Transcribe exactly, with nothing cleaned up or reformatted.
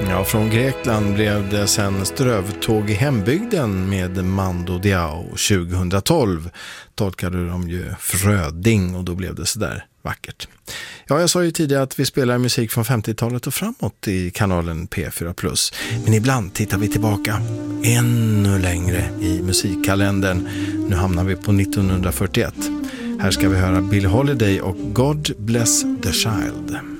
Ja, från Grekland blev det sen strövtåg i hembygden med Mando Diao tjugohundratolv. Tolkade de ju Fröding och då blev det sådär vackert. Ja, jag sa ju tidigare att vi spelar musik från femtiotalet och framåt i kanalen P fyra plus. Men ibland tittar vi tillbaka ännu längre i musikkalendern. Nu hamnar vi på nittonhundrafyrtioett. Här ska vi höra Billie Holiday och God Bless the Child.